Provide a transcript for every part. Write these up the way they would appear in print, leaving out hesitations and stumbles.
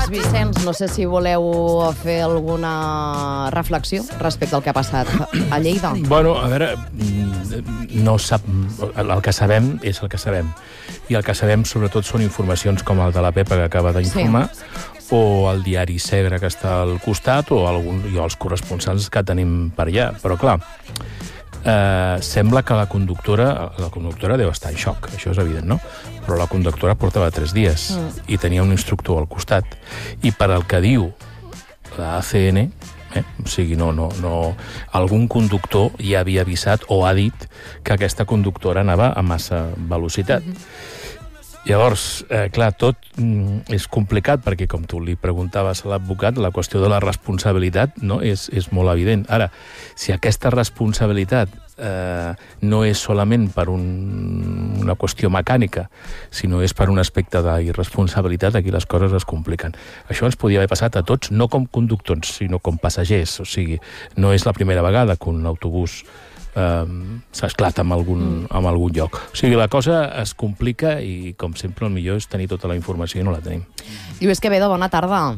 Lluís, Vicenç, no sé si voleu fer alguna reflexió respecte al que ha passat a Lleida. Bueno, a veure, no sap... El que sabem és el que sabem. I el que sabem, sobretot, són informacions com el de la Pepa, que acaba d'informar, o el diari Segre, que està al costat, o els corresponsals que tenim per allà. Però, clar, sembla que la conductora deu estar en xoc, això és evident, no? Però la conductora portava 3 dies i tenia un instructor al costat. I per al que diu la ACN, o sigui, algun conductor ja havia avisat o ha dit que aquesta conductora anava a massa velocitat. Llavors, clar, tot és complicat perquè, com tu li preguntaves a l'advocat, la qüestió de la responsabilitat és molt evident. Ara, si aquesta responsabilitat no és solament per una qüestió mecànica, sinó és per un aspecte d'irresponsabilitat, aquí les coses es compliquen. Això ens podia haver passat a tots, no com conductors, sinó com passatgers. O sigui, no és la primera vegada que un autobús s'esclata en algun lloc. O sigui, la cosa es complica i, com sempre, el millor és tenir tota la informació i no la tenim. Lluís Quevedo, bona tarda.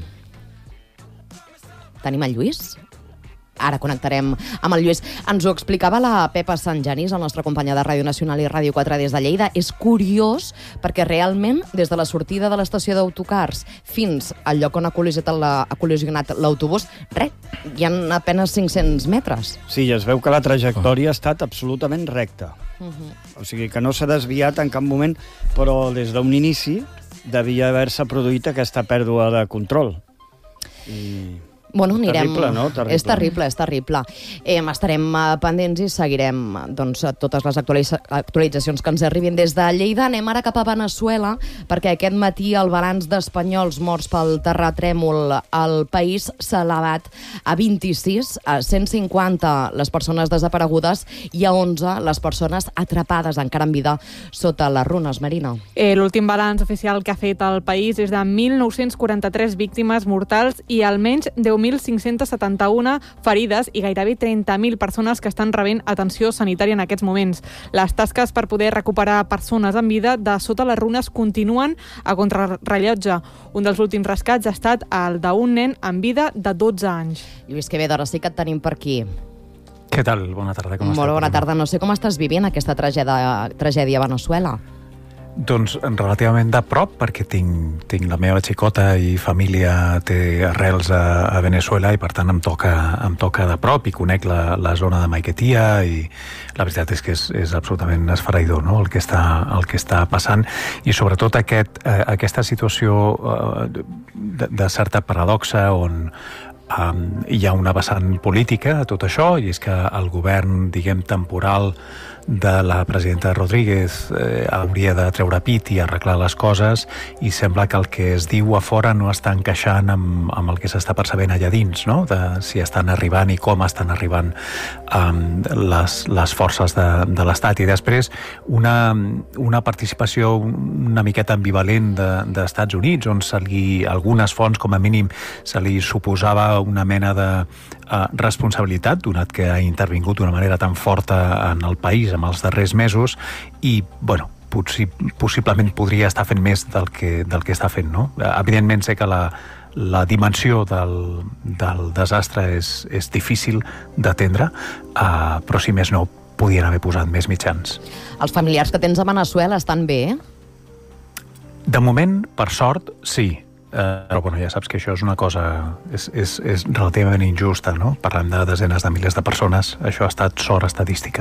Tenim el Lluís? Ara connectarem amb el Lluís. Ens ho explicava la Pepa Sant Genís, el nostre companya de Ràdio Nacional i Ràdio 4 des de Lleida. És curiós perquè realment, des de la sortida de l'estació d'autocars fins al lloc on ha col·lisionat l'autobús, hi ha apenas 500 metres. Sí, es veu que la trajectòria ha estat absolutament recta. O sigui, que no s'ha desviat en cap moment, però des d'un inici devia haver-se produït aquesta pèrdua de control. Bueno, anirem... Terrible, no? Terrible. És terrible, és terrible. Estarem pendents i seguirem totes les actualitzacions que ens arribin des de Lleida. Anem ara cap a Veneçuela, perquè aquest matí el balanç d'espanyols morts pel terratrèmol al país s'ha elevat a 26, a 150 les persones desaparegudes i a 11 les persones atrapades encara en vida sota les runes, Marina. L'últim balanç oficial que ha fet el país és de 1.943 víctimes mortals i almenys 10.571 ferides i gairebé 30.000 persones que estan rebent atenció sanitària en aquests moments. Les tasques per poder recuperar persones en vida de sota les runes continuen a contrarrellotge. Un dels últims rescats ha estat el d'un nen en vida de 12 anys. Lluís Quevedo, ara sí que et tenim per aquí. Què tal? Bona tarda, com estàs? Molt bona tarda. No sé com estàs vivint aquesta tragèdia a Veneçuela. Doncs relativament de prop, perquè tinc la meva xicota i família té arrels a Veneçuela i per tant em toca de prop i conec la zona de Maiquetía i la veritat és que és absolutament esfereïdor, no? el que està passant i sobretot aquesta situació de certa paradoxa on hi ha una vessant política a tot això i és que el govern, diguem, temporal de la presidenta Rodríguez hauria de treure pit i arreglar les coses i sembla que el que es diu a fora no està encaixant amb el que s'està percebent allà dins, no? De si estan arribant i com estan arribant les forces de l'Estat. I després una participació una miqueta ambivalent d'Estats Units, on algunes fonts, com a mínim, se li suposava una mena de responsabilitat, donat que ha intervingut d'una manera tan forta en el país en els darrers mesos i, bueno, possiblement podria estar fent més del que està fent, no? Evidentment sé que la dimensió del desastre és difícil d'atendre, però si més no, podien haver posat més mitjans. Els familiars que tens a Veneçuela estan bé? De moment, per sort, sí. Però bueno, ja saps que això és una cosa és relativament injusta, no? Parlant de desenes de milers de persones, això ha estat sort estadística.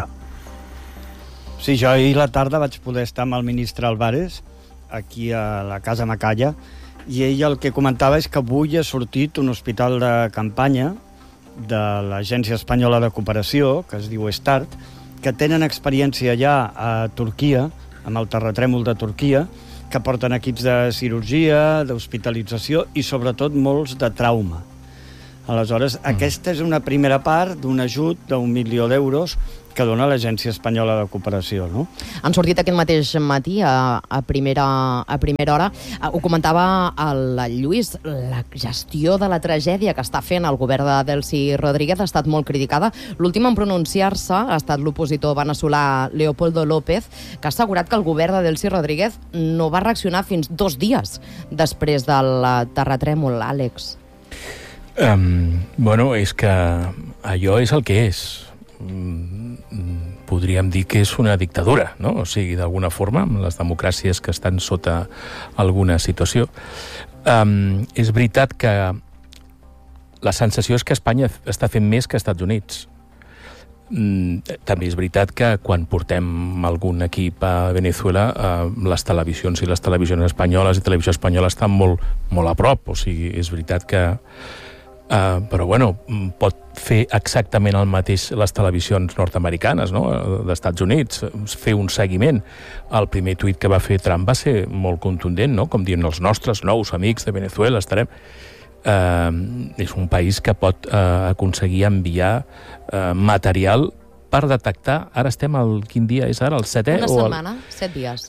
Sí, jo ahir a la tarda vaig poder estar amb el ministre Álvarez aquí a la Casa Macaya i ell el que comentava és que avui ha sortit un hospital de campanya de l'Agència Espanyola de Cooperació, que es diu START, que tenen experiència ja a Turquia, amb el terratrèmol de Turquia, que porten equips de cirurgia, d'hospitalització i sobretot molts de trauma. Aleshores, aquesta és una primera part d'un ajut d'1 milió d'euros que dona l'Agència Espanyola de Cooperació, no? Han sortit aquest mateix matí, a primera hora. Ho comentava el Lluís, la gestió de la tragèdia que està fent el govern de Delcy Rodríguez ha estat molt criticada. L'últim en pronunciar-se ha estat l'opositor veneçolà Leopoldo López, que ha assegurat que el govern de Delcy Rodríguez no va reaccionar fins 2 dies després del terratrèmol, Àlex. Bueno, és que allò és el que és. Podríem dir que és una dictadura, no? O sigui, d'alguna forma, amb les democràcies que estan sota alguna situació. És veritat que la sensació és que Espanya està fent més que Estats Units. També és veritat que quan portem algun equip a Venezuela, les televisions i les televisions espanyoles i televisió espanyola estan molt, molt a prop. O sigui, és veritat que però bueno, pot fer exactament el mateix les televisions nord-americanes, no? D'Estats Units, fer un seguiment. El primer tuit que va fer Trump va ser molt contundent, no? Com dient, els nostres nous amics de Venezuela estarem... és un país que pot aconseguir enviar material per detectar, ara estem quin dia és ara, el 7è? Una setmana, 7 dies.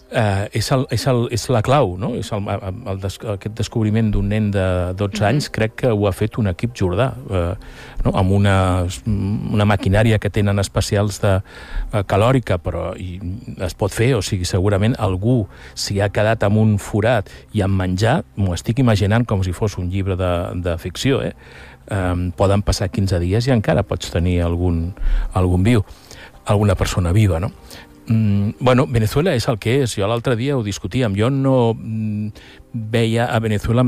És la clau, no? És aquest descobriment d'un nen de 12 anys, crec que ho ha fet un equip jordà, no? Amb una maquinària que tenen especials de calòrica, però es pot fer, o sigui, segurament algú s'hi ha quedat amb un forat i amb menjar, m'ho estic imaginant com si fos un llibre de ficció, poden passar 15 dies i encara pots tenir algun viu, alguna persona viva, no? Bueno, Venezuela és el que és. Jo l'altre dia ho discutíem. Jo no veia a Venezuela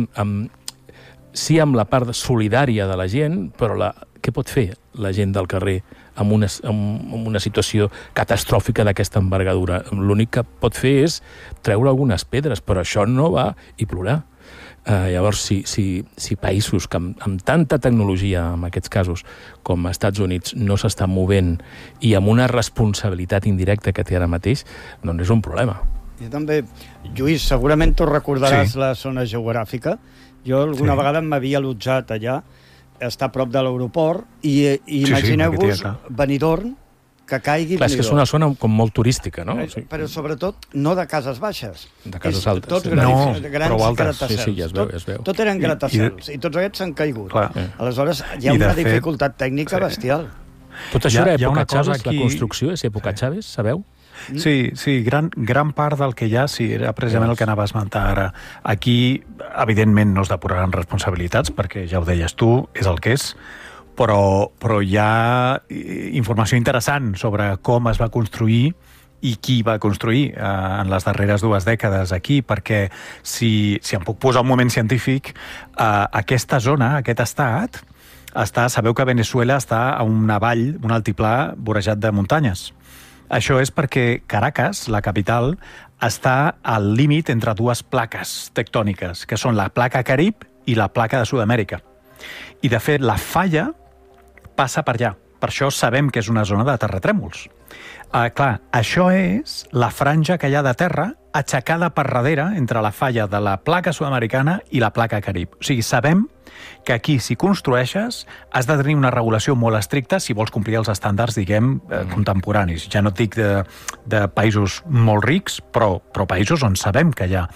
sí amb la part solidària de la gent, però què pot fer la gent del carrer amb una situació catastròfica d'aquesta envergadura? L'únic que pot fer és treure algunes pedres, però això no va i plorar. Llavors, si països que amb tanta tecnologia, en aquests casos, com als Estats Units, no s'estan movent i amb una responsabilitat indirecta que té ara mateix, doncs és un problema. Jo també, Lluís, segurament tu recordaràs la zona geogràfica. Jo alguna vegada m'havia allotjat allà, està a prop de l'aeroport, i imagineu-vos Benidorm, que caigui... Clar, és que és una zona com molt turística, no? Però sobretot no de cases baixes. De cases altes. Tots grans gratacels. Sí, es veu. Tot eren gratacels, i tots aquests s'han caigut. Aleshores, hi ha una dificultat tècnica bestial. Tot això era època Chávez, la construcció és època Chávez, sabeu? Sí, gran part del que hi ha, era precisament el que anava a esmentar ara. Aquí, evidentment, no es depuraran responsabilitats, perquè ja ho deies tu, és el que és, però hi ha informació interessant sobre com es va construir i qui va construir en les darreres 2 dècades aquí, perquè si em puc posar un moment científic, aquesta zona, aquest estat, sabeu que Venezuela està a una vall, un altiplà vorejat de muntanyes. Això és perquè Caracas, la capital, està al límit entre 2 plaques tectòniques, que són la placa Carib i la placa de Sud-amèrica. I, de fet, la falla passa per allà. Per això sabem que és una zona de terratrèmols. Clar, això és la franja que hi ha de terra aixecada per darrere entre la falla de la placa sud-americana i la placa Carib. O sigui, sabem que aquí, si construeixes, has de tenir una regulació molt estricta si vols complir els estàndards, diguem, contemporanis. Ja no et dic de països molt rics, però països on sabem que hi ha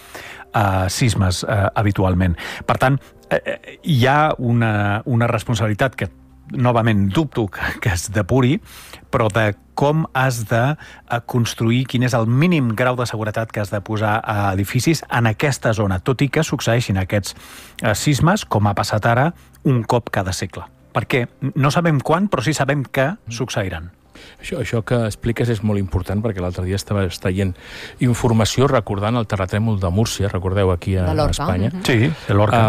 sismes habitualment. Per tant, hi ha una responsabilitat que novament dubto que es depuri, però de com has de construir, quin és el mínim grau de seguretat que has de posar a edificis en aquesta zona, tot i que succeeixin aquests sismes, com ha passat ara, un cop cada segle. Perquè no sabem quan, però sí sabem que succeiran. Això que expliques és molt important, perquè l'altre dia estava traient informació recordant el terratrèmol de Múrcia, recordeu, aquí a Espanya. Sí, de Lorca.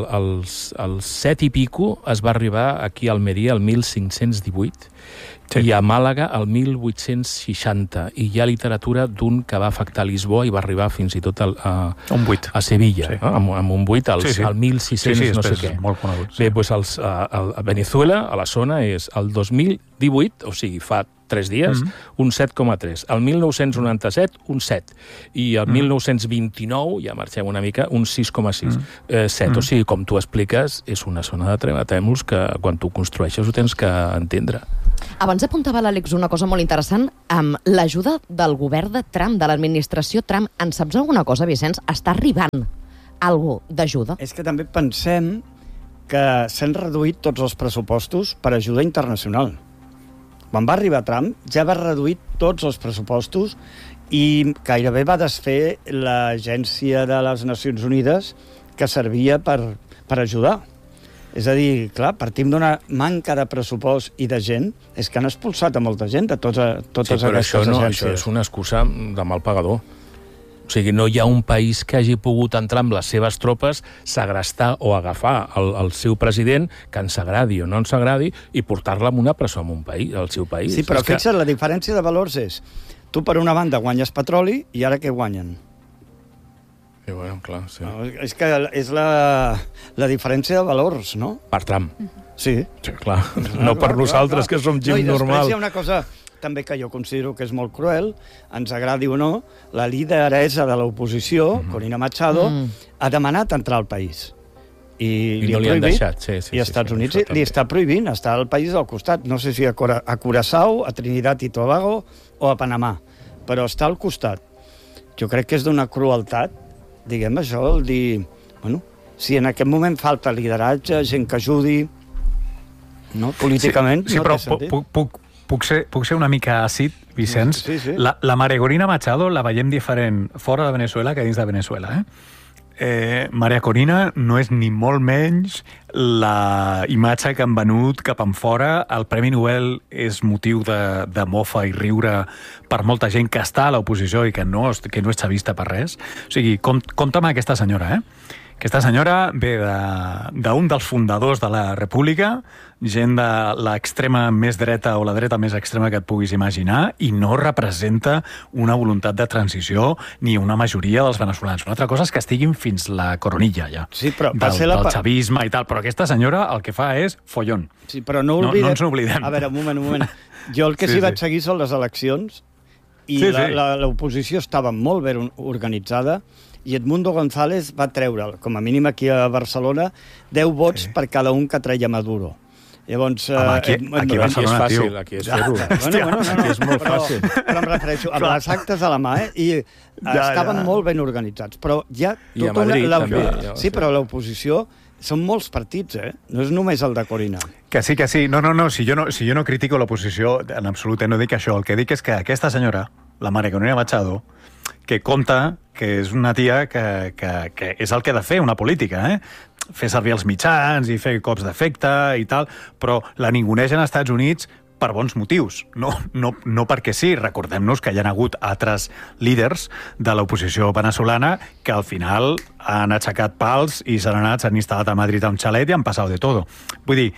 El 7 i pico es va arribar aquí a Almeria el 1518, i a Màlaga el 1860, i hi ha literatura d'un que va afectar Lisboa i va arribar fins i tot a Sevilla, amb un 8 al 1600 no sé què. Molt conegut. Bé, doncs a Venezuela, a la zona, és el 2018, o sigui, fa 3 dies, un 7,3. El 1997, un 7. I el 1929, ja marxem una mica, un 6,6. 7. O sigui, com tu expliques, és una zona de terratrèmols que quan tu construeixes ho tens que entendre. Abans apuntava l'Àlex una cosa molt interessant amb l'ajuda del govern de Trump, de l'administració Trump. En saps alguna cosa, Vicenç? Està arribant alguna d'ajuda? És que també pensem que s'han reduït tots els pressupostos per ajuda internacional. Quan va arribar Trump, ja va reduir tots els pressupostos i gairebé va desfer l'Agència de les Nacions Unides que servia per ajudar. És a dir, clar, partim d'una manca de pressupost i de gent, és que han expulsat a molta gent de totes aquestes agències. Això és una excusa de mal pagador. O sigui, no hi ha un país que hagi pogut entrar amb les seves tropes, segrestar o agafar el seu president, que ens agradi o no ens agradi, i portar-la a una presó en un país, al seu país. Sí, però fixa't, la diferència de valors és tu per una banda guanyes petroli i ara què guanyen? I bueno, clar, sí. No, és que és la diferència de valors, no? Per Trump. Sí. Sí, clar. No per nosaltres, que som gent normal. I després hi ha una cosa també que jo considero que és molt cruel, ens agradi o no, la lideressa de l'oposició, Corina Machado, ha demanat entrar al país. I no li han deixat. Sí, I als Estats Units li està prohibint, està al país del costat. No sé si a Curaçao, a Trinidad i Tobago o a Panamà, però està al costat. Jo crec que és d'una crueltat, diguem això, el dir... Bueno, si en aquest moment falta lideratge, gent que ajudi, no? Políticament sí, no té sentit. Puc ser una mica àcid, Vicenç? Sí. La María Corina Machado la veiem diferent fora de Venezuela que dins de Venezuela, María Corina no és ni molt menys la imatge que han venut cap enfora. El Premi Nobel és motiu de mofa i riure per molta gent que està a l'oposició i que no és xavista per res. O sigui, compta amb aquesta senyora, Aquesta senyora ve d'un dels fundadors de la República, gent de l'extrema més dreta o la dreta més extrema que et puguis imaginar, i no representa una voluntat de transició ni una majoria dels veneçolans. Una altra cosa és que estiguin fins la coronilla, ja, sí, però del xavisme i tal. Però aquesta senyora el que fa és follón. Sí, però no ens n'oblidem. A veure, un moment. Jo el que sí vaig seguir són les eleccions i l'oposició estava molt ben organitzada i Edmundo González va treure, com a mínim aquí a Barcelona, 10 vots per cada un que treia Maduro. Llavors, aquí a Barcelona, aquí és fàcil, aquí és fer-ho. Aquí és molt fàcil. Però em refereixo amb les actes a la mà, i estaven molt ben organitzats. Però ja I a Madrid també. Sí, però l'oposició són molts partits, No és només el de Corina. Que sí. No. Si jo no critico l'oposició, en absolut, no dic això. El que dic és que aquesta senyora, la María Corina Machado, que compta que és una tia que és el que ha de fer una política, fer servir els mitjans i fer cops d'efecte i tal, però la ningunegen als Estats Units per bons motius, no perquè sí. Recordem-nos que hi ha hagut altres líders de l'oposició venezolana que al final han aixecat pals i s'han instal·lat a Madrid a un xalet i han passat de tot. Vull dir,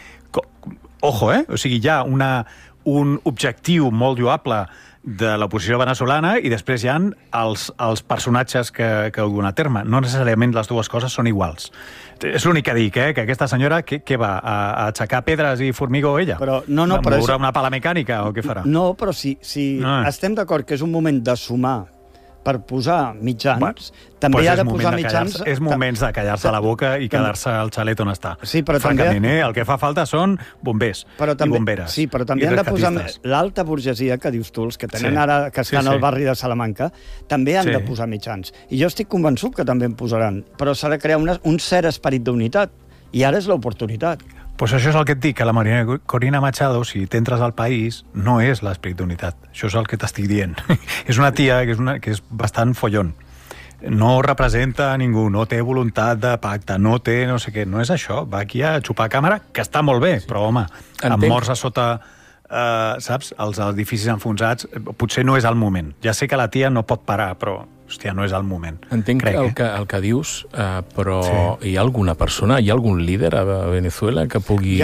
ojo, O sigui, hi ha un objectiu molt lloable de l'oposició venezolana i després hi ha els personatges que ho duen a terme. No necessàriament les dues coses són iguals. És l'únic que dic, que aquesta senyora què va? A aixecar pedres i formigó ella? Però, a moure una pala mecànica o què farà? No, però si estem d'acord que és un moment de sumar per posar mitjans, també ha de posar mitjans... És moments de callar-se la boca i quedar-se al xalet on està. Sí, però francament, el que fa falta són bombers i bomberes. Sí, però també han de posar l'alta burgesia, que dius tu, els que tenen ara, que estan al barri de Salamanca, també han de posar mitjans. I jo estic convençut que també en posaran, però s'ha de crear un cert esperit d'unitat, i ara és l'oportunitat. Pues això és el que et dic, que la María Corina Machado, si t'entres al país, no és l'esperit d'unitat. Això és el que t'estic dient. És una tia que és bastant follón. No representa ningú, no té voluntat de pacte, no té no sé què. No és això, va aquí a xupar càmera, que està molt bé, però home, amb morts a sota, saps, els edificis enfonsats, potser no és el moment. Ja sé que la tia no pot parar, però... Hòstia, no és el moment. Entenc el que dius, però hi ha alguna persona, hi ha algun líder a Venezuela que pugui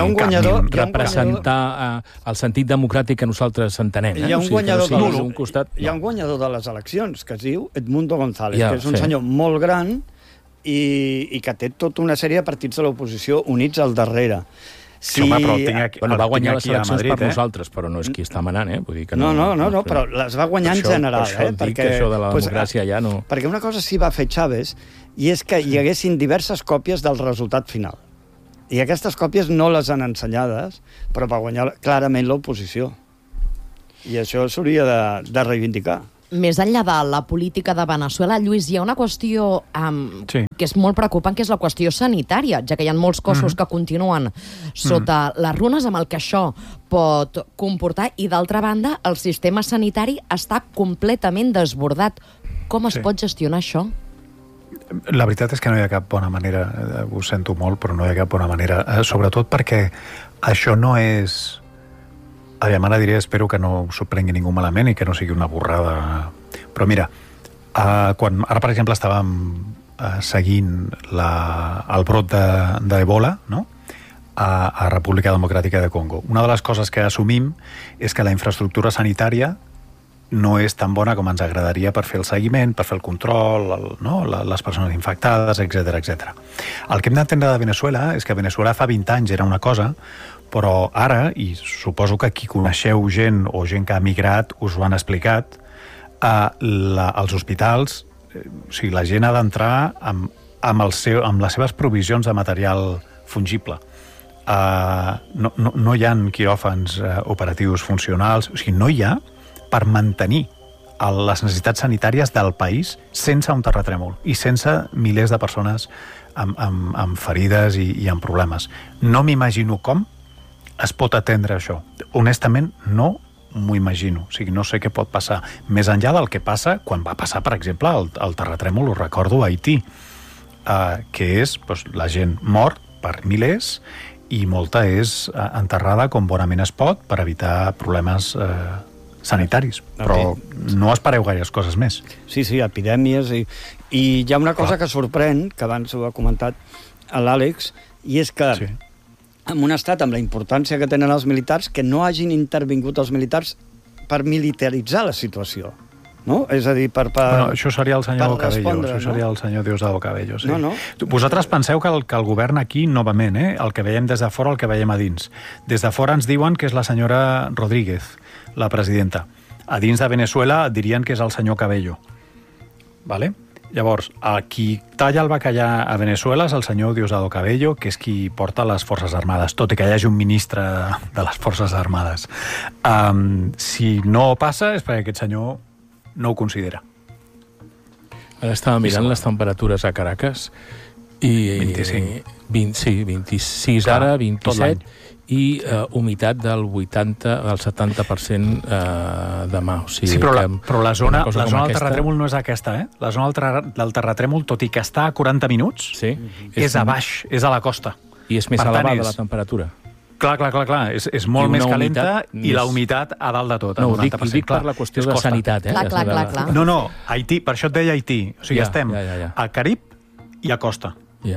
representar el sentit democràtic que nosaltres entenem? Hi ha un guanyador de les eleccions, que es diu Edmundo González, que és un senyor molt gran i que té tota una sèrie de partits de l'oposició units al darrere. Sí, home, però tinc aquí, va guanyar les aquí a eleccions Madrid, per nosaltres, però no és qui està manant, Vull dir que no, però les va guanyar en general. Per això dic que això de la democràcia ja no... Perquè una cosa sí va fer Chávez, i és que hi haguessin diverses còpies del resultat final. I aquestes còpies no les han ensenyades, però va guanyar clarament l'oposició. I això s'hauria de reivindicar. Més enllà de la política de Veneçuela, Lluís, hi ha una qüestió que és molt preocupant, que és la qüestió sanitària, ja que hi ha molts cossos que continuen sota les runes, amb el que això pot comportar, i d'altra banda, el sistema sanitari està completament desbordat. Com es pot gestionar això? La veritat és que no hi ha cap bona manera, ho sento molt, però no hi ha cap bona manera, sobretot perquè això no és... Ara diré, espero que no s'ho prengui ningú malament i que no sigui una borrada. Però mira, ara, per exemple, estàvem seguint el brot d'Ebola, no?, a República Democràtica de Congo. Una de les coses que assumim és que la infraestructura sanitària no és tan bona com ens agradaria per fer el seguiment, per fer el control, les persones infectades, etc. El que hem d'entendre de Veneçuela és que Veneçuela fa 20 anys era una cosa, però ara, i suposo que qui coneixeu gent o gent que ha migrat us ho han explicat, als hospitals, o sigui, la gent ha d'entrar amb les seves provisions de material fungible. No hi ha quiròfans operatius funcionals, o sigui, no hi ha per mantenir les necessitats sanitàries del país sense un terratrèmol i sense milers de persones amb ferides i amb problemes. No m'imagino com es pot atendre això. Honestament, no m'ho imagino. O sigui, no sé què pot passar. Més enllà del que passa quan va passar, per exemple, el terratrèmol, ho recordo, a Haití, que és la gent mort per milers i molta és enterrada com bonament es pot per evitar problemes sanitaris. Però no espereu gaires coses més. Sí, epidèmies. I hi ha una cosa que sorprèn, que abans ho ha comentat l'Àlex, i és que en un estat amb la importància que tenen els militars, que no hagin intervingut els militars per militaritzar la situació. No? És a dir, Bueno, això seria el senyor Cabello, això seria el senyor Diosdado Cabello. Sí. No. Vosaltres penseu que el govern aquí, novament, el que veiem des de fora, el que veiem a dins. Des de fora ens diuen que és la senyora Rodríguez, la presidenta. A dins de Veneçuela dirien que és el senyor Cabello. Vale? Llavors, qui talla el bacallà a Veneçuela és el senyor Diosdado Cabello, que és qui porta les Forces Armades, tot i que hi hagi un ministre de les Forces Armades. Si no passa és perquè aquest senyor no ho considera. Ara estava mirant les temperatures a Caracas i 25. 26 ara, 27 i humitat del 70% demà. O sigui, sí, però la zona del terratrèmol no és aquesta, La zona del terratrèmol, tot i que està a 40 minuts, és a baix, és a la costa. I és més elevada la temperatura. Clar. És molt més calenta i la humitat a dalt de tot. No, ho dic per la qüestió de sanitat. Clar. No, Haití, per això et deia Haití. O sigui, estem a Carib i a costa.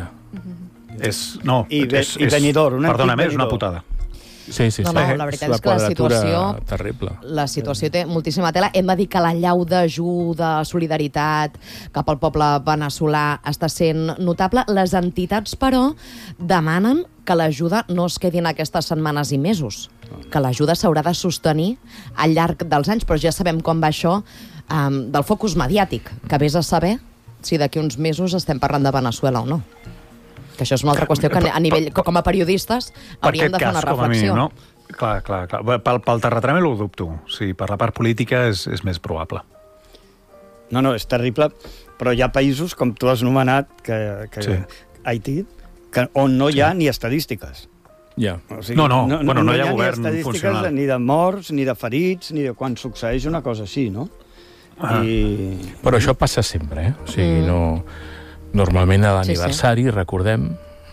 I Benidorm. Perdona'm, és una putada. Sí. No, la veritat és que la situació té moltíssima tela. Hem de dir que l'allau d'ajuda, solidaritat cap al poble veneçolà està sent notable. Les entitats, però, demanen que l'ajuda no es quedi en aquestes setmanes i mesos, que l'ajuda s'haurà de sostenir al llarg dels anys, però ja sabem com va això del focus mediàtic, que vés a saber si d'aquí uns mesos estem parlant de Veneçuela o no. Que això és una altra qüestió que a nivell, com a periodistes, hauríem de fer una reflexió. No? Clar. Pel terratrèmol ho dubto. Sí, per la part política és més probable. No, és terrible, però hi ha països, com tu has anomenat, Haití, on no hi ha ni estadístiques. O sigui, no hi ha govern ni estadístiques funcional. Ni de morts, ni de ferits, ni de quan succeeix una cosa així, no? Però això passa sempre, O sigui, no... Normalment a l'aniversari, recordem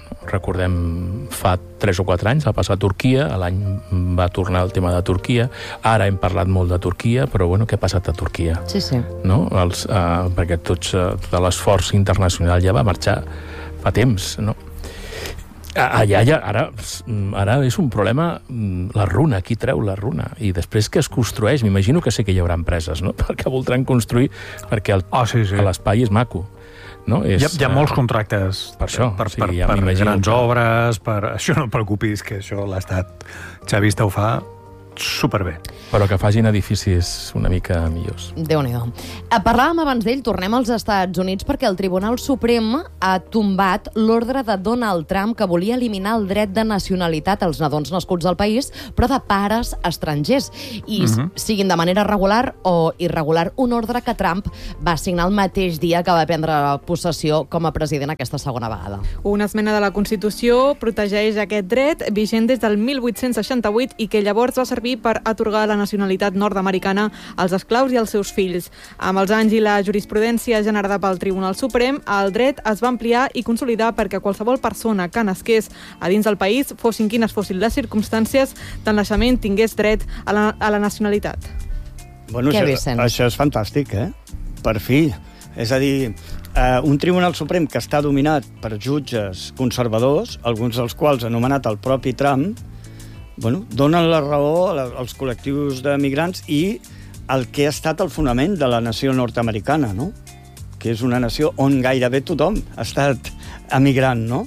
fa 3 o 4 anys, va passar a Turquia, l'any va tornar el tema de Turquia, ara hem parlat molt de Turquia, però què ha passat a Turquia? Sí. No? Perquè tot l'esforç internacional ja va marxar fa temps, no? Allà, ara és un problema la runa, qui treu la runa? I després que es construeix, m'imagino que sí que hi haurà empreses, no? Perquè voldran construir, perquè l'espai és maco. no? Hi ha molts contractes per això, per grans obres, això no et preocupis, que això l'Estat xavista ho fa superbé. Però que facin edificis una mica millors. Déu-n'hi-do. Parlàvem abans d'ell, tornem als Estats Units, perquè el Tribunal Suprem ha tombat l'ordre de Donald Trump que volia eliminar el dret de nacionalitat als nadons nascuts al país, però de pares estrangers, i siguin de manera regular o irregular, un ordre que Trump va signar el mateix dia que va prendre possessió com a president aquesta segona vegada. Una esmena de la Constitució protegeix aquest dret, vigent des del 1868, i que llavors va servir per atorgar la nacionalitat nord-americana als esclaus i als seus fills. Amb els anys i la jurisprudència generada pel Tribunal Suprem, el dret es va ampliar i consolidar perquè qualsevol persona que nasqués a dins del país, fossin quines fossin les circumstàncies del naixement, tingués dret a la nacionalitat. Bueno, això és fantàstic, Per fi. És a dir, un Tribunal Suprem que està dominat per jutges conservadors, alguns dels quals anomenat el propi Trump, donen la raó als col·lectius de migrants i el que ha estat el fonament de la nació nord-americana, no? Que és una nació on gairebé tothom ha estat emigrant, no?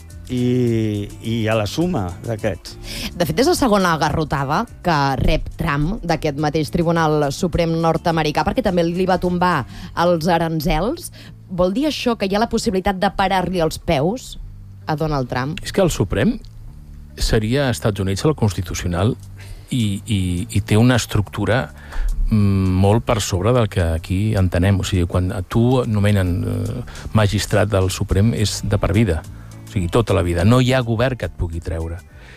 I a la suma d'aquests. De fet, és la segona garrotada que rep Trump d'aquest mateix Tribunal Suprem nord-americà, perquè també li va tombar els aranzels. Vol dir això que hi ha la possibilitat de parar-li els peus a Donald Trump? És que el Suprem seria Estats Units el Constitucional i té una estructura molt per sobre del que aquí entenem. O sigui, quan a tu nomenen magistrat del Suprem és de per vida. O sigui, tota la vida. No hi ha govern que et pugui treure.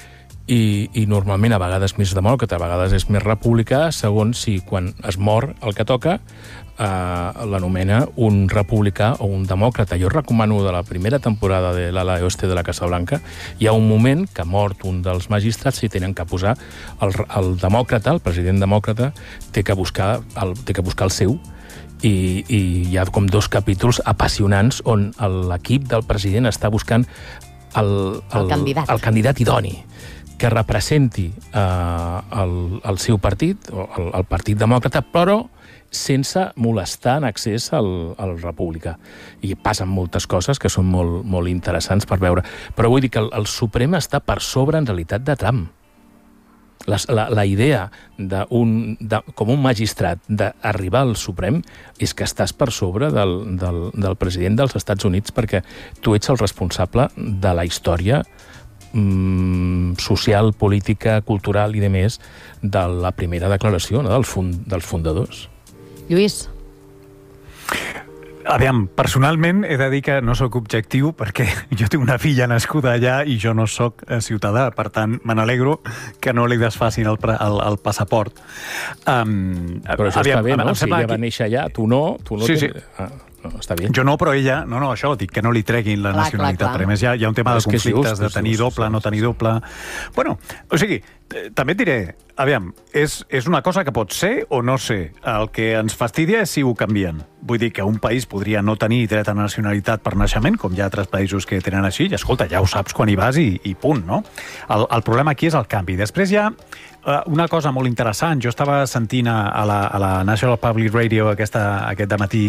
I normalment a vegades més demòcrata, a vegades és més republicà, segons si quan es mor el que toca l'anomena un republicà o un demòcrata. Jo recomano de la primera temporada de l'ala oeste de la Casa Blanca, hi ha un moment que mort un dels magistrats i tenen que posar el demòcrata, el president demòcrata, té que buscar el seu, i hi ha com 2 capítols apassionants on l'equip del president està buscant el candidat idoni que representi el seu partit, el Partit Demòcrata, però sense molestar en accés al republicà. I passen moltes coses que són molt, molt interessants per veure. Però vull dir que el Suprem està per sobre, en realitat, de Trump. La idea com un magistrat d'arribar al Suprem és que estàs per sobre del president dels Estats Units, perquè tu ets el responsable de la història social, política, cultural i de més de la primera declaració, no? dels fundadors. Lluís? Aviam, personalment he de dir que no sóc objectiu perquè jo tinc una filla nascuda allà i jo no sóc ciutadà, per tant me n'alegro que no li desfacin el passaport. Però això està bé, no? Si ella va néixer allà, tu no sí. No, està bé. Jo no, però ella... No, això dic, que no li treguin la nacionalitat. Perquè, a més, hi ha un tema de conflictes, de tenir doble, no tenir doble... Bueno, o sigui, també et diré, aviam, és una cosa que pot ser o no ser. El que ens fastidia és si ho canvien. Vull dir que un país podria no tenir dret a nacionalitat per naixement, com hi ha altres països que tenen així, i escolta, ja ho saps quan hi vas i punt, no? El problema aquí és el canvi. Després hi ha una cosa molt interessant. Jo estava sentint a la National Public Radio aquest dematí,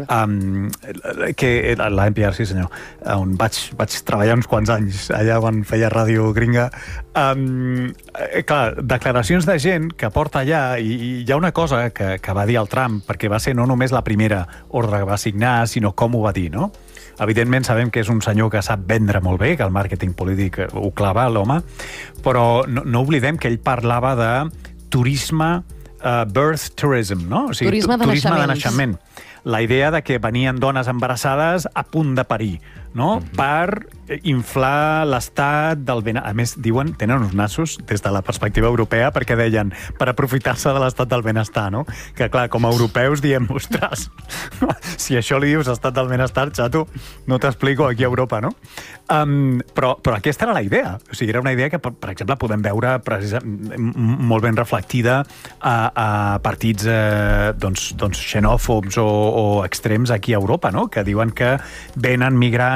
la NPR, sí senyor, on vaig treballar uns quants anys allà quan feia ràdio gringa. Clar, declaracions de gent que porta allà, i hi ha una cosa que va dir el Trump, perquè va ser no només la primera ordre que va signar, sinó com ho va dir, no? Evidentment sabem que és un senyor que sap vendre molt bé, que el màrqueting polític ho clava, l'home, però no oblidem que ell parlava de turisme, birth tourism, no? O sigui, turisme de naixement. La idea de que venien dones embarassades a punt de parir, no? Per inflar l'estat del benestar. A més, diuen, tenen uns nassos des de la perspectiva europea, perquè deien, per aprofitar-se de l'estat del benestar, no? Que clar, com a europeus diem, ostres, si això li dius estat del benestar, xato, no t'explico aquí a Europa, no? Però aquesta era la idea. O sigui, era una idea que, per exemple, podem veure molt ben reflectida a partits xenòfobs o extrems aquí a Europa, no? Que diuen que venen migrants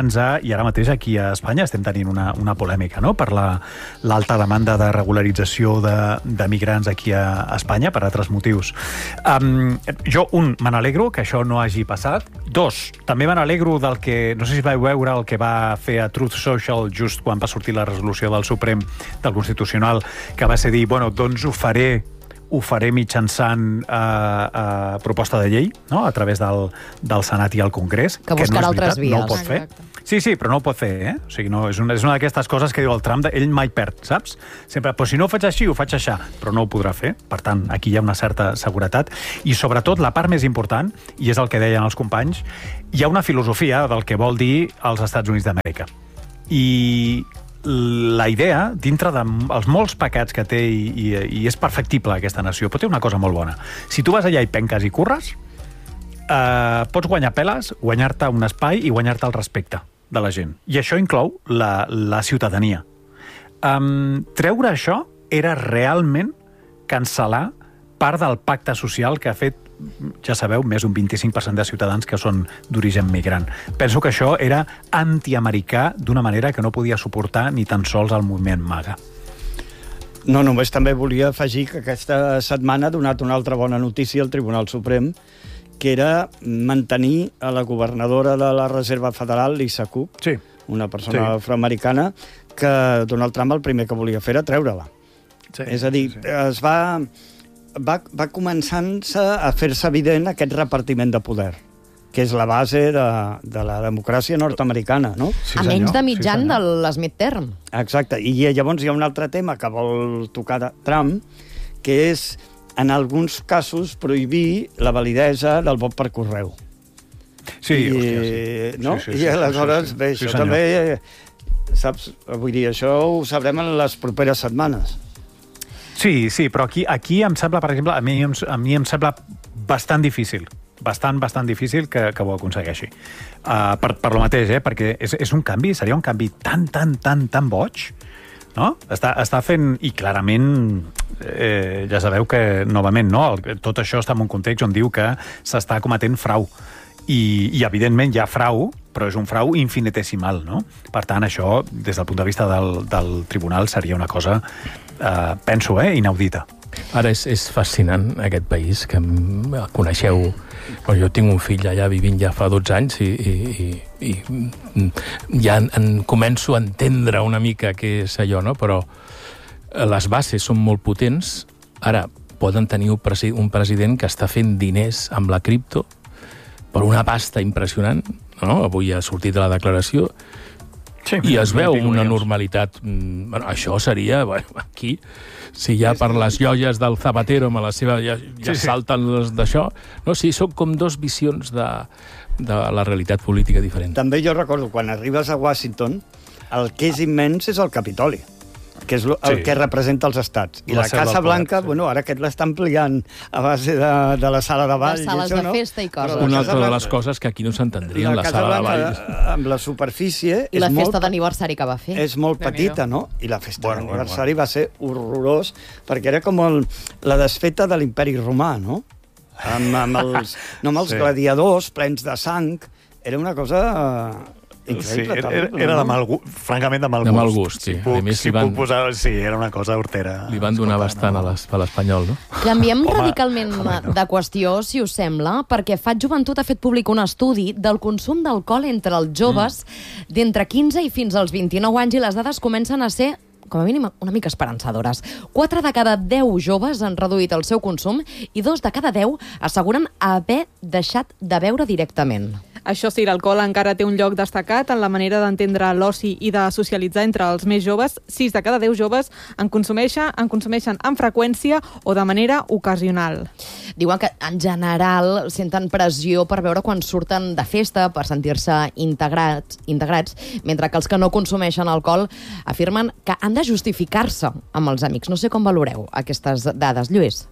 migrants i ara mateix aquí a Espanya estem tenint una polèmica, no?, per l'alta demanda de regularització de migrants aquí a Espanya per altres motius. Jo, me n'alegro que això no hagi passat. Dos, també me n'alegro del que, no sé si vau veure el que va fer a Truth Social just quan va sortir la resolució del Suprem, del Constitucional, que va ser dir, bueno, doncs ho faré mitjançant proposta de llei, no?, a través del Senat i el Congrés. Que buscarà altres vies. No ho pot fer. Sí, però no ho pot fer, O sigui, no, és una d'aquestes coses que diu el Trump, ell mai perd, saps? Sempre, però si no ho faig així, ho faig així, però no ho podrà fer. Per tant, aquí hi ha una certa seguretat. I sobretot, la part més important, i és el que deien els companys, hi ha una filosofia del que vol dir els Estats Units d'Amèrica. I la idea, dintre dels molts pecats que té i és perfectible aquesta nació, però té una cosa molt bona. Si tu vas allà i penques i curres, pots guanyar peles, guanyar-te un espai i guanyar-te el respecte de la gent. I això inclou la ciutadania. Treure això era realment cancel·lar part del pacte social que ha fet, ja sabeu, més d'un 25% de ciutadans que són d'origen migrant. Penso que això era antiamericà d'una manera que no podia suportar ni tan sols el moviment MAGA. No, només també volia afegir que aquesta setmana ha donat una altra bona notícia al Tribunal Suprem, que era mantenir a la governadora de la Reserva Federal, Lisa Cook, una persona afroamericana, que Donald Trump el primer que volia fer era treure-la. És a dir, es va començant-se a fer-se evident aquest repartiment de poder, que és la base de la democràcia nord-americana, no? A menys de mitjan de les midterm. Exacte, i llavors hi ha un altre tema que vol tocar Trump, que és, en alguns casos, prohibir la validesa del vot per correu. I aleshores, bé, això també, saps, vull dir, això ho sabrem en les properes setmanes. Sí, però aquí em sembla, per exemple, a mi em sembla bastant difícil, bastant difícil que ho aconsegueixi. Per lo mateix, perquè és un canvi, seria un canvi tan boig, no? Està fent, i clarament, ja sabeu que, novament, no? Tot això està en un context on diu que s'està cometent frau. I evidentment hi ha frau, però és un frau infinitesimal, no? Per tant, això, des del punt de vista del tribunal, seria una cosa, penso, inaudita. Ara és fascinant aquest país, que coneixeu. Jo tinc un fill allà vivint ja fa 12 anys i ja començo a entendre una mica què és allò, no? Però les bases són molt potents. Ara, poden tenir un president que està fent diners amb la cripto per una pasta impressionant, no? Avui ha sortit de la declaració, i es veu una normalitat. Bueno, això seria, aquí, si ja per les joies del Zapatero ja salten d'això, no? Sí, són com dos visions de la realitat política diferent. També jo recordo, quan arribes a Washington, el que és immens és el Capitoli, que és el que representa els estats. I la Casa Blanca, bueno, ara aquest l'està ampliant a base de la sala de ball. Les sales de festa i coses. Una altra de les coses que aquí no s'entendrien, la sala de ball. Amb la superfície... I la festa d'aniversari que va fer. És molt petita, no? I la festa d'aniversari va ser horrorós, perquè era com la desfeta de l'imperi romà, no? Amb els gladiadors plens de sang. Era una cosa... increïble, era de mal gust, francament de mal gust. De mal gust, sí. Si puc posar... Sí, era una cosa hortera. Li van donar bastant a l'Espanyol, no? Canviem radicalment de qüestió, si us sembla, perquè Fat Joventut ha fet públic un estudi del consum d'alcohol entre els joves d'entre 15 i fins als 29 anys, i les dades comencen a ser, com a mínim, una mica esperançadores. 4 de cada 10 joves han reduït el seu consum i 2 de cada 10 asseguren haver deixat de beure directament. Això sí, l'alcohol encara té un lloc destacat en la manera d'entendre l'oci i de socialitzar entre els més joves. 6 de cada 10 joves en consumeixen amb freqüència o de manera ocasional. Diuen que, en general, senten pressió per veure quan surten de festa, per sentir-se integrats, mentre que els que no consumeixen alcohol afirmen que han de justificar-se amb els amics. No sé com valoreu aquestes dades, Lluís.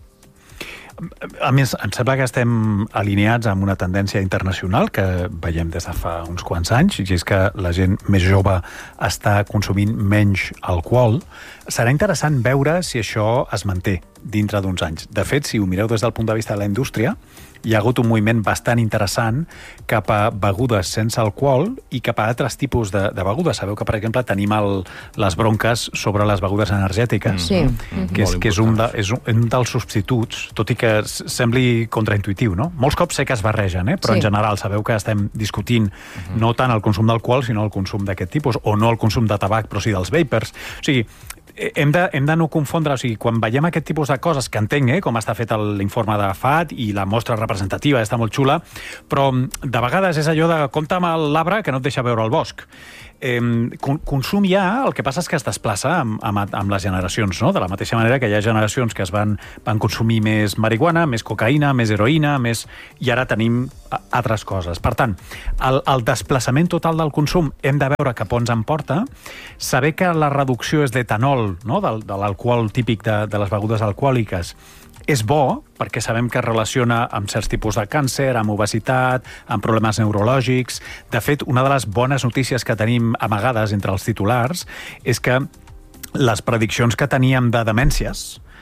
A més, em sembla que estem alineats amb una tendència internacional que veiem des de fa uns quants anys, i és que la gent més jove està consumint menys alcohol. Serà interessant veure si això es manté dintre d'uns anys. De fet, si ho mireu des del punt de vista de la indústria, hi ha hagut un moviment bastant interessant cap a begudes sense alcohol i cap a altres tipus de begudes. Sabeu que, per exemple, tenim les bronques sobre les begudes energètiques, que és un dels substituts, tot i que sembli contraintuitiu, no? Molts cops sé que es barregen, però en general sabeu que estem discutint no tant el consum d'alcohol, sinó el consum d'aquest tipus, o no el consum de tabac, però sí dels vapers. O sigui, hem de no confondre, o sigui, quan veiem aquest tipus de coses, que entenc com està fet l'informe de FAT i la mostra representativa està molt xula, però de vegades és allò de compta amb l'arbre que no et deixa veure el bosc. Consum ja, el que passa és que es desplaça amb les generacions, no? De la mateixa manera que hi ha generacions que es van consumir més marihuana, més cocaïna, més heroïna, i ara tenim altres coses. Per tant, el desplaçament total del consum hem de veure cap on ens emporta, saber que la reducció és d'etanol, no? De l'alcohol típic de les begudes alcohòliques, és bo, perquè sabem que es relaciona amb certs tipus de càncer, amb obesitat, amb problemes neurològics. De fet, una de les bones notícies que tenim amagades entre els titulars és que les prediccions que teníem de demències,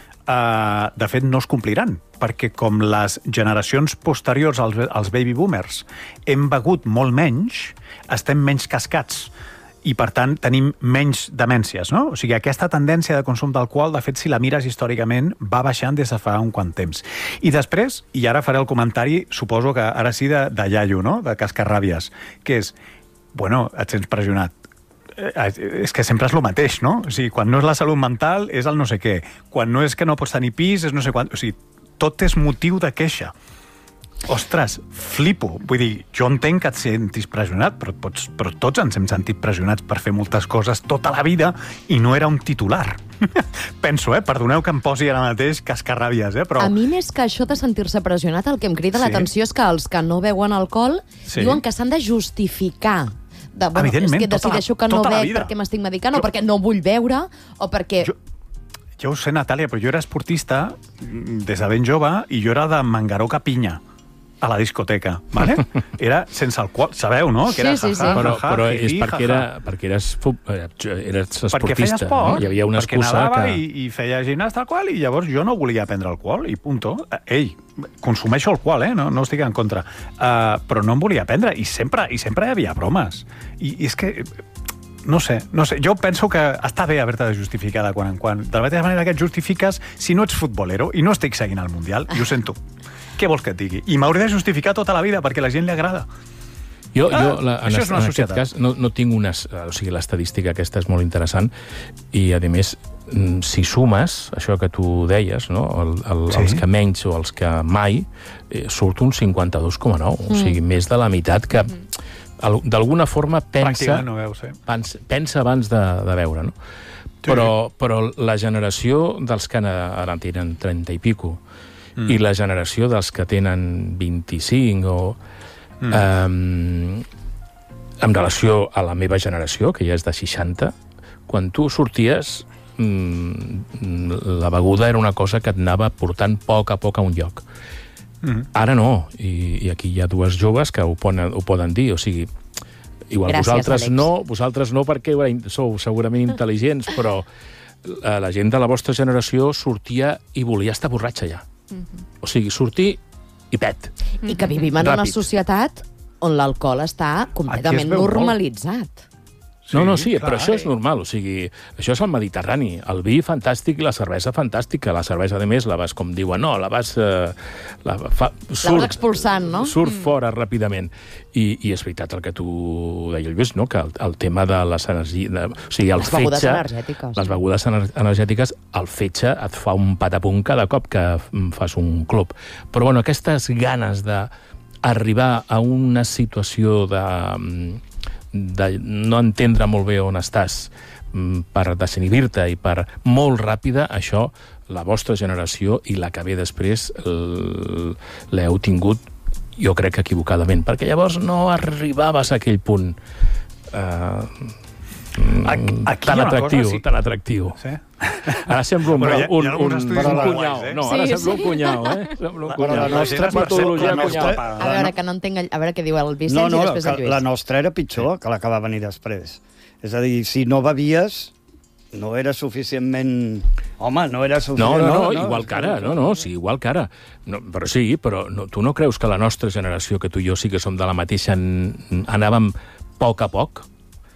de fet, no es compliran, perquè com les generacions posteriors als baby boomers hem begut molt menys, estem menys cascats. I, per tant, tenim menys demències, no? O sigui, aquesta tendència de consum d'alcohol, de fet, si la mires històricament, va baixant des de fa un quant temps. I després, i ara faré el comentari, suposo que ara sí de iaio, no?, de cascarràbies, que és, bueno, et sents pressionat. És que sempre és el mateix, no? O sigui, quan no és la salut mental, és el no sé què. Quan no és que no pots tenir pis, és no sé quant. O sigui, tot és motiu de queixa. Ostres, flipo. Vull dir, jo entenc que et sentis pressionat, però tots ens hem sentit pressionats per fer moltes coses tota la vida i no era un titular. Penso, perdoneu que em posi ara mateix cascarràbies, però... A mi, més que això de sentir-se pressionat, el que em crida l'atenció és que els que no beuen alcohol diuen que s'han de justificar. És que decideixo que no bec perquè m'estic medicant, o perquè no vull beure, o perquè... Jo ho sé, Natàlia, però jo era esportista des de ben jove i jo era de Mangaró Capinya a la discoteca, ¿vale? Era sense alcohol, sabeu, no? Que era sí. Però és perquè eres esportista. Perquè feia esport, Hi havia una perquè excusa nedava que... i feia gimnasta al qual, i llavors jo no volia prendre alcohol, i punto. Ei, consumeixo alcohol, no estic en contra. Però no em volia prendre, i sempre hi havia bromes. I és que... No sé. Jo penso que està bé haver-te de justificar de quan en quan. De la mateixa manera que et justifiques si no ets futbolero i no estic seguint el Mundial, i ho sento. Què vols que et digui? I m'hauré de justificar tota la vida perquè a la gent li agrada. En aquest cas no tinc o sigui, l'estadística aquesta és molt interessant i, a més, si sumes això que tu deies, no? Els que menys o els que mai, surt un 52,9. O sigui, més de la meitat que... d'alguna forma pensa abans de veure, no? Però la generació dels que ara tenen 30 i pico i la generació dels que tenen 25 en relació a la meva generació, que ja és de 60, quan tu sorties la beguda era una cosa que et anava portant a poc a un lloc. Ara no, i aquí hi ha dues joves que ho poden dir, o sigui, igual vosaltres no perquè sou segurament intel·ligents, però la gent de la vostra generació sortia i volia estar borratxa ja. O sigui, sortir i pet. I que vivim en una societat on l'alcohol està completament normalitzat. Sí, però això és normal, o sigui, això és el Mediterrani. El vi fantàstic i la cervesa fantàstica. La cervesa, a més, la vas, com diuen, la vas expulsant, no? Surt fora ràpidament. I és veritat el que tu deia, Lluís, no? Que el tema de les energies... O sigui, el fetge... Les begudes energètiques, el fetge et fa un patapum cada cop que fas un club. Però, bueno, aquestes ganes d'arribar a una situació de no entendre molt bé on estàs per desinhibir-te i per molt ràpida, això la vostra generació i la que ve després l'heu tingut, jo crec que equivocadament, perquè llavors no arribaves a aquell punt tan atractiu. Sí? Ara sembla un cunyau. No, ara sembla un cunyau, Sembla un cunyau. A veure, que no entenc... A veure què diu el Vicenç i després el Lluís. La nostra era pitjor que la que va venir després. És a dir, si no bevies, no era suficientment Home, no era suficient. No, igual que ara. Sí, igual que ara. No, però sí, però tu no creus que la nostra generació, que tu i jo sí que som de la mateixa, anàvem poc a poc?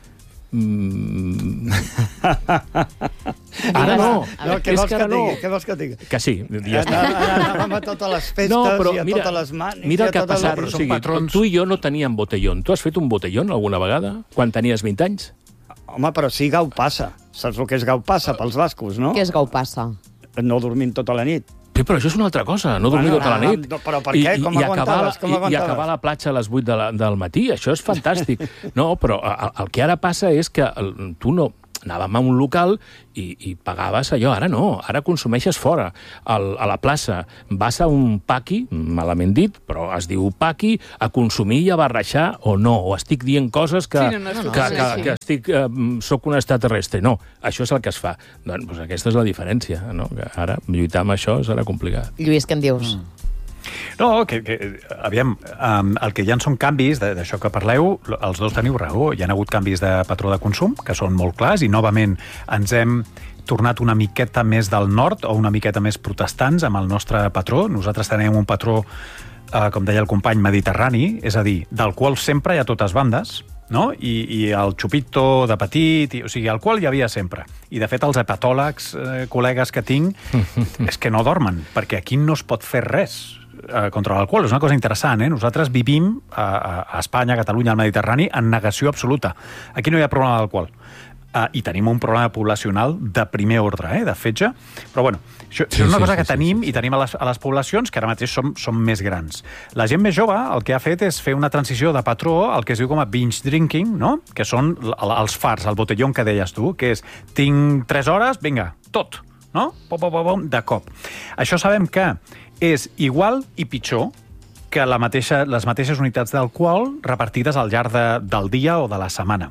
Ara no. Què vols que digui? Que sí, ja està. Anàvem a totes les festes i a totes les manis. Mira el que ha passat. O sigui, tu i jo no teníem botellón. Tu has fet un botellón alguna vegada? Quan tenies 20 anys? Home, però sí, gau passa. Saps el que és gau passa pels bascos, no? Què és gau passa? No dormint tota la nit. Sí, però això és una altra cosa, no dormir tota la nit. Però per què? Com aguantaves? I acabar a la platja a les 8 del matí, això és fantàstic. No, però el que ara passa és que tu no... Anàvem a un local i pagaves allò. Ara no, ara consumeixes fora. A la plaça vas a un paqui, malament dit, però es diu paqui, a consumir i a barrejar o no. O estic dient coses que soc un extraterrestre. No, això és el que es fa. Doncs aquesta és la diferència, no? Que ara lluitar amb això serà complicat. Lluís, què en dius? No, aviam, el que hi ha són canvis, d'això que parleu, els dos teniu raó. Hi ha hagut canvis de patró de consum, que són molt clars, i novament ens hem tornat una miqueta més del nord o una miqueta més protestants amb el nostre patró. Nosaltres tenim un patró, com deia el company, mediterrani, és a dir, d'alcohol sempre hi ha totes bandes, no? I el xupito de petit, o sigui, alcohol hi havia sempre. I, de fet, els hepatòlegs, col·legues que tinc, és que no dormen, perquè aquí no es pot fer res contra l'alcohol. És una cosa interessant, eh? Nosaltres vivim a Espanya, a Catalunya, al Mediterrani, en negació absoluta. Aquí no hi ha problema d'alcohol. I tenim un problema poblacional de primer ordre, de fetge. Però, bueno, això és una cosa que tenim i tenim a les poblacions que ara mateix som més grans. La gent més jove el que ha fet és fer una transició de patró al que es diu com a binge drinking, no? Que són els fars, el botellón que deies tu, que és, tinc 3 hores, vinga, tot, no? De cop. Això sabem que és igual i pitjor que les mateixes unitats d'alcohol repartides al llarg del dia o de la setmana.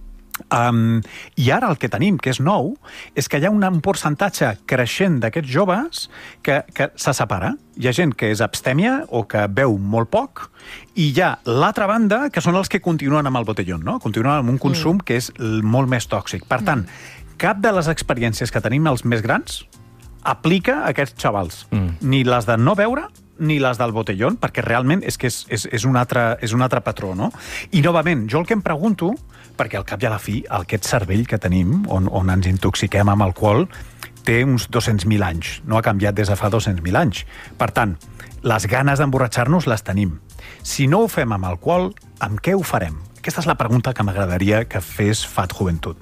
I ara el que tenim, que és nou, és que hi ha un percentatge creixent d'aquests joves que se separa. Hi ha gent que és abstèmia o que beu molt poc, i hi ha l'altra banda, que són els que continuen amb el botellón, no? Continuen amb un consum que és molt més tòxic. Per tant, cap de les experiències que tenim els més grans aplica a aquests xavals. Ni les de no beure, ni les del botellón, perquè realment és que és un altre patró, no? I, novament, jo el que em pregunto, perquè al cap i a la fi, aquest cervell que tenim, on ens intoxiquem amb alcohol, té uns 200.000 anys. No ha canviat des de fa 200.000 anys. Per tant, les ganes d'emborratxar-nos les tenim. Si no ho fem amb alcohol, amb què ho farem? Aquesta és la pregunta que m'agradaria que fes Fat Joventut.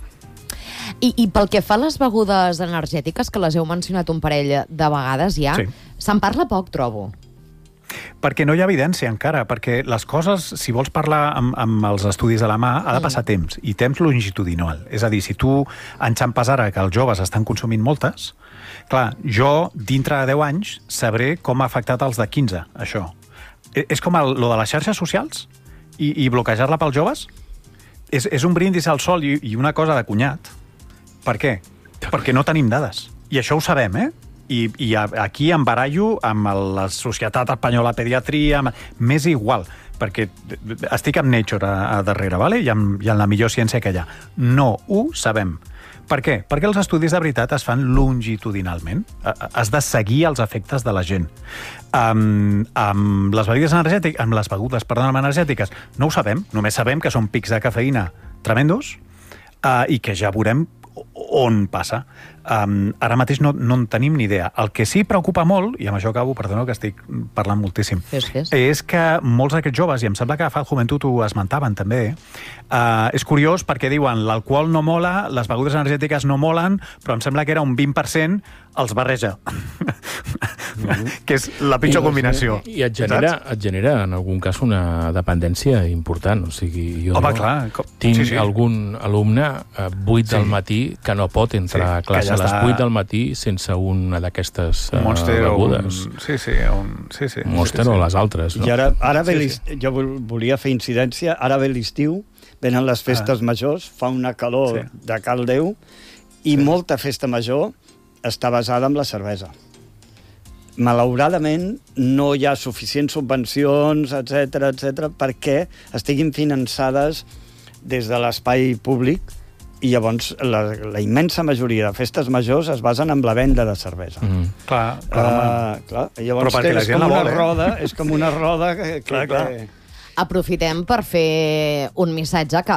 I pel que fa a les begudes energètiques, que les heu mencionat un parell de vegades ja, se'n parla poc, trobo. Perquè no hi ha evidència encara, perquè les coses, si vols parlar amb els estudis de la mà, ha de passar temps, i temps longitudinal. És a dir, si tu enxampes ara que els joves estan consumint moltes, clar, jo, dintre de 10 anys, sabré com ha afectat els de 15, això. És com lo de les xarxes socials i bloquejar-la pels joves? És un brindis al sol i una cosa de cunyat. Per què? Perquè no tenim dades. I això ho sabem, eh? I aquí em barallo amb la Societat Espanyola de Pediatria, m'és igual, perquè estic amb Nature a darrere, vale? I amb la millor ciència que hi ha. No ho sabem. Per què? Perquè els estudis de veritat es fan longitudinalment. Has de seguir els efectes de la gent. Amb les begudes energètiques no ho sabem, només sabem que són pics de cafeïna tremendos i que ja veurem on passa. Ara mateix no en tenim ni idea. El que sí preocupa molt, i amb això acabo, perdoneu que estic parlant moltíssim, és que molts d'aquests joves, i em sembla que a Fat Joventut ho esmentaven també, és curiós perquè diuen l'alcohol no mola, les begudes energètiques no molen, però em sembla que era un 20% els barreja. Que és la pitjor combinació. I et genera en algun cas una dependència important. O sigui, jo tinc algun alumne a 8 del matí que no pot entrar a classe a les 8 del matí sense una d'aquestes begudes. Monster o les altres. I ara jo volia fer incidència, ara ve l'estiu, venen les festes majors, fa una calor de cal Déu, i molta festa major està basada en la cervesa. Malauradament, no hi ha suficients subvencions, etc, perquè estiguin finançades des de l'espai públic i llavors la immensa majoria de festes majors es basen en la venda de cervesa. Clar, llavors és com una roda que... Clar. Aprofitem per fer un missatge que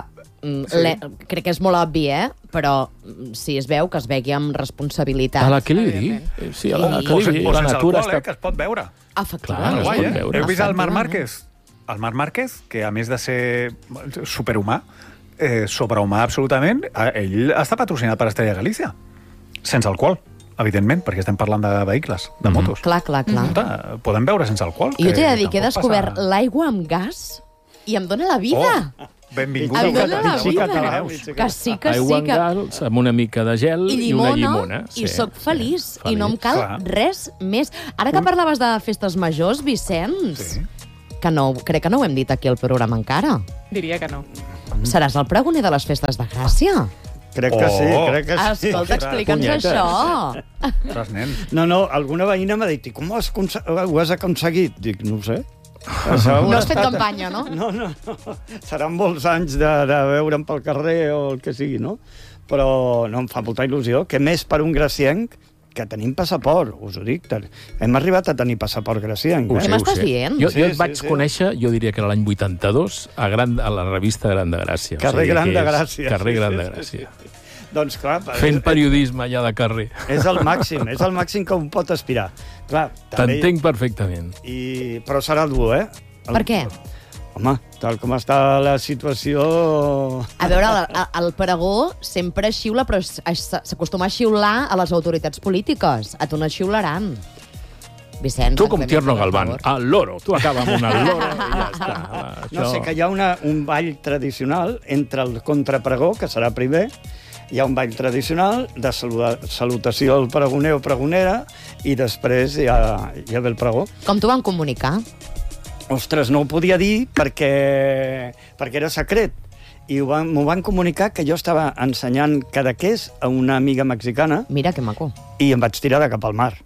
crec que és molt obvi, però si es veu, que es vegui amb responsabilitat. A l'equilibri. Sí, a l'equilibri. O La sense natura alcohol, està... que es pot veure. Efectivament. Clar, es pot veure. Heu vist el Marc Márquez? El Marc Márquez, que a més de ser superhumà, sobrehumà absolutament, ell està patrocinat per Estrella Galícia. Sense alcohol, evidentment, perquè estem parlant de vehicles, de motos. Clar. Podem veure sense alcohol. I jo t'he de dir que he descobert l'aigua amb gas i em dóna la vida. Benvingut. Em dóna la vida. Que sí. Aigua amb gas, amb una mica de gel i una llimona. I soc feliç. I no em cal res més. Ara que parlaves de festes majors, Vicenç, que no, crec que no ho hem dit aquí al programa encara. Diria que no. Seràs el pregoner de les festes de Gràcia? Crec que sí. Escolta, explica'ns això. Ostres, nen. No, alguna veïna m'ha dit, com ho has aconseguit? Dic, no ho sé. No has fet campanya, no? No. Seran molts anys de veure'm pel carrer o el que sigui, no? Però no, em fa molta il·lusió. Que més per un gracienc que tenim passaport, us ho dic. Hem arribat a tenir passaport gracienc. Què m'estàs dient? Jo et vaig conèixer, jo diria que era l'any 82, a la revista Gran de Gràcia. Carrer Gran de Gràcia. Carrer Gran de Gràcia. Doncs clar... Fent periodisme allà de carrer. És el màxim que un pot aspirar. Clar, t'entenc perfectament. Però serà dur, Per què? Home, tal com està la situació... A veure, el pregó sempre xiula, però s'acostuma a xiular a les autoritats polítiques. A tu no xiularan. Vicenç... Tu com Tierno Galván, al loro. Tu acaba amb un al loro i ja està. No sé, que hi ha un ball tradicional entre el contrapregó, que serà primer, hi ha un ball tradicional de salutació al pregoner o pregonera i després ja ve el pregó. Com t'ho van comunicar? Ostres, no ho podia dir perquè era secret. I m'ho van comunicar que jo estava ensenyant cadaqués a una amiga mexicana. Mira, que maco. I em vaig tirar de cap al mar.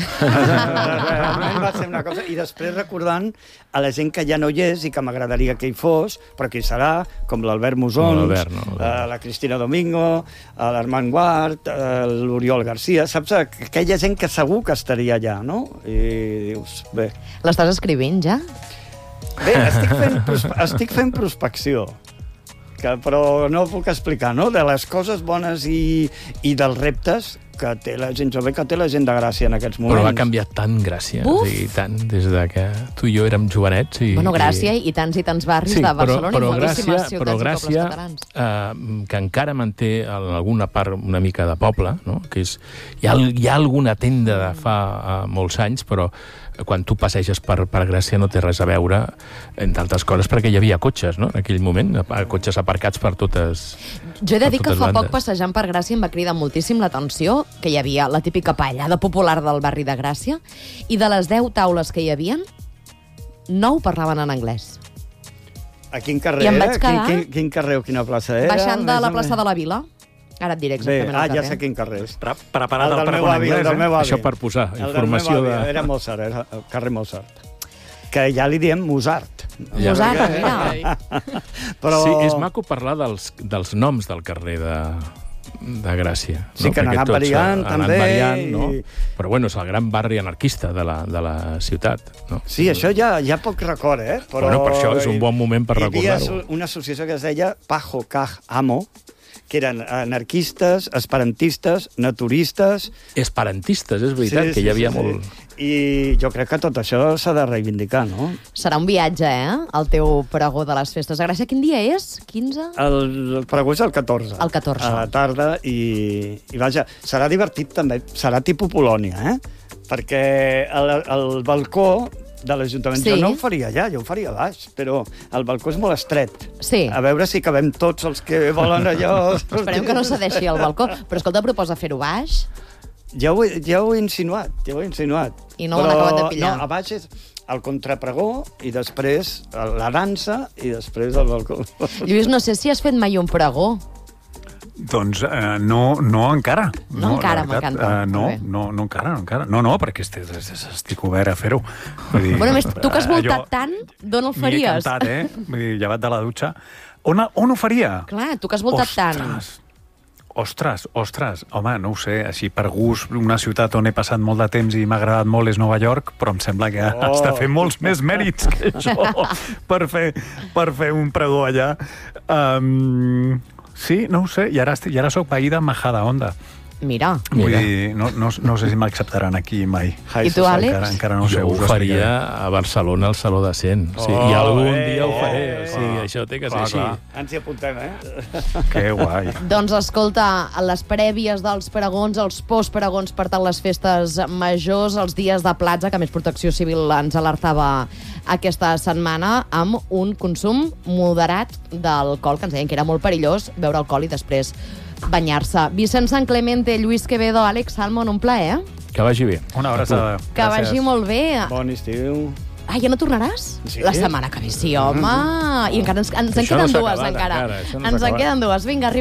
Realment va ser una cosa. I després recordant a la gent que ja no hi és i que m'agradaria que hi fos, però que hi serà, com l'Albert Musons, la Cristina Domingo, l'Armand Guart, l'Oriol Garcia, saps? Aquella gent que segur que estaria allà, no? I dius, bé... L'estàs escrivint, ja? Bé, estic fent prospecció, però no puc explicar, no? De les coses bones i dels reptes que té la gent jove, que té la gent de Gràcia en aquests moments. Però va canviar tant Gràcia, o sigui, tant, des de que tu i jo érem jovenets. Bueno, Gràcia i tants barris de Barcelona i moltíssimes ciutats i pobles catalans. Que encara manté en alguna part una mica de poble, no? Que hi ha alguna tenda de fa molts anys, però quan tu passeges per Gràcia no té res a veure, entre altres coses, perquè hi havia cotxes, no?, en aquell moment, cotxes aparcats per totes bandes. Jo he de dir que fa poc, passejant per Gràcia, em va cridar moltíssim l'atenció que hi havia la típica paellada popular del barri de Gràcia, i de les 10 taules que hi havia, 9 parlaven en anglès. A quin carrer? I em vaig quedar... Quin carrer o quina plaça era? Baixant de la plaça de la Vila. Ara et diré exactament el carrer. Ja sé quin carrer és. Preparat el pregó en anglès, Això per posar informació de... Era Mozart, era el carrer Mozart. Que ja li diem Mozart. Mozart, mira. Sí, és maco parlar dels noms del carrer de Gràcia. Sí, que han anat variant, també. No? Però bueno, és el gran barri anarquista de la ciutat. No? Sí, això ja poc record, Però per això és un bon moment per recordar-ho. Hi havia una associació que es deia Pajo Kaj Amo, que eren anarquistes, esperantistes, naturistes... Esperantistes, és veritat, que hi havia molt... I jo crec que tot això s'ha de reivindicar, no? Serà un viatge, el teu pregó de les festes de Gràcia. Quin dia és? 15? El pregó és el 14. El 14. A la tarda, i vaja, serà divertit també. Serà tipus Polònia, perquè el balcó de l'Ajuntament jo no ho faria allà, jo ho faria a baix, però el balcó és molt estret. Sí. A veure si cabem tots els que volen allò... Esperem que no cedeixi el balcó. Però escolta, proposa fer-ho baix. Ja ho he insinuat, I no ho han acabat de pillar. No, a baix és el contrapregó, i després la dansa, i després el balcó. Lluís, no sé si has fet mai un pregó. Doncs no encara. No encara, m'encanta. No encara. No, perquè estic obert a fer-ho. Bueno, més, tu que has voltat tant, d'on el faries? M'hi he cantat, Vull dir, llevat de la dutxa. On ho faria? Clar, tu que has voltat tant. Ostres, home, no ho sé, així per gust, una ciutat on he passat molt de temps i m'ha agradat molt és Nova York, però em sembla que has de fer molts més mèrits que això per fer un pregó allà. Sí, no ho sé, i ara soc veí de Majadahonda. Mira. Vull dir, no sé si m'acceptaran aquí mai. I tu, Àlex? Encara no ho sé. Jo ho faria a Barcelona, al Saló de 100. I algun dia ho faré. O sigui, això té que ser així. Ens hi apuntem, Que guai. Doncs escolta, a les prèvies dels pregons, els postpregons per tant les festes majors, els dies de platja, que més Protecció Civil ens alertava aquesta setmana, amb un consum moderat d'alcohol, que ens deien que era molt perillós beure alcohol i després banyar-se. Vicent Sant Clemente, Lluís Quevedo, Àlex Salmon, un plaer. Que vagi bé. Una abraçada. Que vagi molt bé. Bon estiu. Ah, ja no tornaràs? Sí. La setmana que ve, sí, home. I encara ens en queden dues, encara. Ens en queden dues. Vinga, arriba.